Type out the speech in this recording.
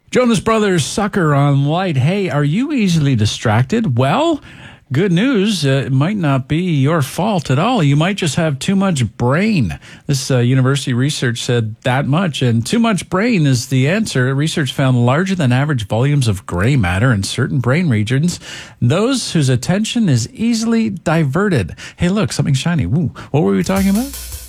Jonas Brothers Sucker on Light. Hey, are you easily distracted? Well, good news. It might not be your fault at all. You might just have too much brain. This university research said that much, and too much brain is the answer. Research found larger than average volumes of gray matter in certain brain regions, those whose attention is easily diverted. Hey, look, something shiny. Woo. What were we talking about?